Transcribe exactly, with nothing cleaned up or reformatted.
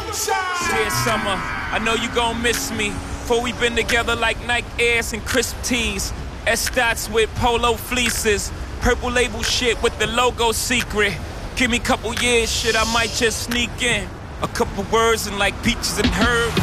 Dear summer, I know you gon' miss me. For we been together like Nike Airs and crisp tees. S-dots with polo fleeces. Purple label shit with the logo secret. Give me a couple years, shit, I might just sneak in. A couple words and like peaches and herbs.